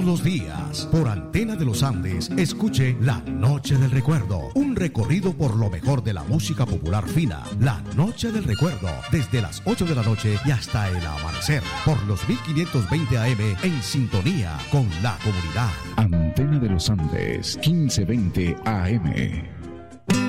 los días, por Antena de los Andes, escuche La Noche del Recuerdo, un recorrido por lo mejor de la música popular fina. La Noche del Recuerdo, desde las 8 de la noche y hasta el amanecer, por los 1520 AM, en sintonía con la comunidad. Antena de los Andes, 1520 AM.